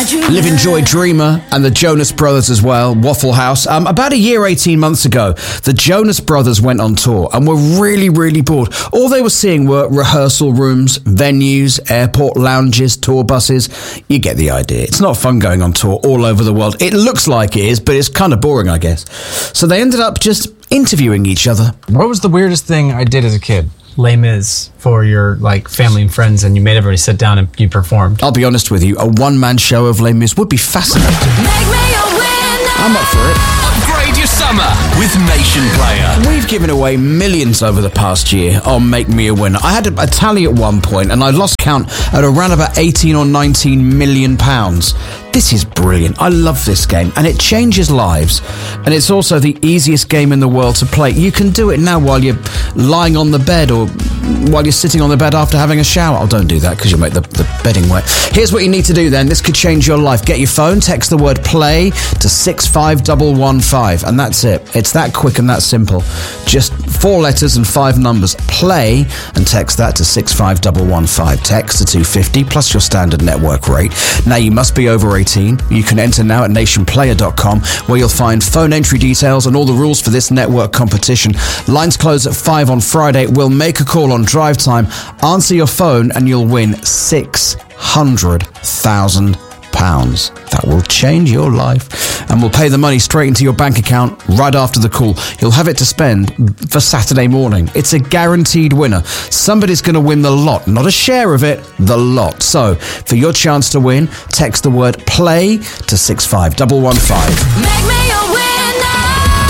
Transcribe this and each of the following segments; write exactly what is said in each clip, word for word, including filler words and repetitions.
Living Joy Dreamer and the Jonas Brothers as well, Waffle House. Um, about a year, eighteen months ago, the Jonas Brothers went on tour and were really, really bored. All they were seeing were rehearsal rooms, venues, airport lounges, tour buses. You get the idea. It's not fun going on tour all over the world. It looks like it is, but it's kind of boring, I guess. So they ended up just interviewing each other. What was the weirdest thing I did as a kid? Les Mis for your like family and friends, and you made everybody sit down and you performed. I'll be honest with you, a one-man show of Les Mis would be fascinating. Make me a winner. I'm up for it. Upgrade your summer with Nation Player. We've given away millions over the past year on Make Me a Winner. I had a, a tally at one point and I lost count at around about eighteen or nineteen million pounds. This is brilliant. I love this game and it changes lives. And it's also the easiest game in the world to play. You can do it now while you're lying on the bed or while you're sitting on the bed after having a shower. Oh, don't do that because you'll make the, the bedding wet. Here's what you need to do then. This could change your life. Get your phone, text the word play to six five one one five and that's it. It's that quick and that simple. Just four letters and five numbers. Play and text that to six five one one five. Text to two fifty plus your standard network rate. Now you must be over eighteen. You can enter now at nation player dot com where you'll find phone entry details and all the rules for this network competition. Lines close at five on Friday. We'll make a call on drive time. Answer your phone and you'll win six hundred thousand pounds. That will change your life. And we'll pay the money straight into your bank account right after the call. You'll have it to spend for Saturday morning. It's a guaranteed winner. Somebody's going to win the lot, not a share of it, the lot. So, for your chance to win, text the word play to six five one one five. Make me a winner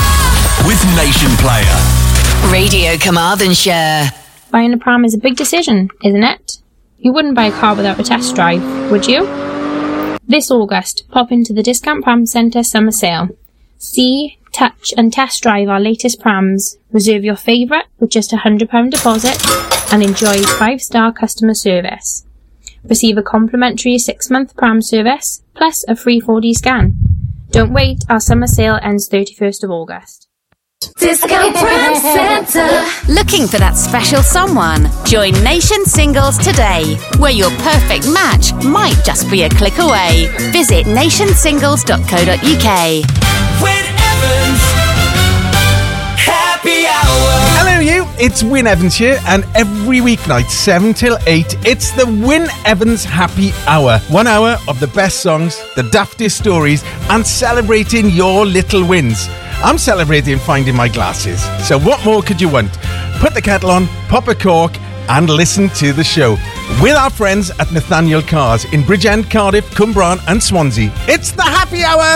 with Nation Player. Radio Carmarthenshire. Buying a pram is a big decision, isn't it? You wouldn't buy a car without a test drive, would you? This August, pop into the Discount Pram Centre summer sale. See, touch and test drive our latest prams. Reserve your favourite with just a one hundred pounds deposit and enjoy five-star customer service. Receive a complimentary six-month pram service plus a free four D scan. Don't wait, our summer sale ends thirty-first of August. Discount Pram Centre. Looking for that special someone? Join Nation Singles today, where your perfect match might just be a click away. Visit nation singles dot co dot uk. Win Evans Happy Hour. Hello you, it's Win Evans here, and every weeknight seven till eight it's the Win Evans Happy Hour. One hour of the best songs, the daftest stories, and celebrating your little wins. I'm celebrating finding my glasses, so what more could you want? Put the kettle on, pop a cork, and listen to the show with our friends at Nathaniel Cars in Bridgend, Cardiff, Cumbraen and Swansea. It's the Happy Hour!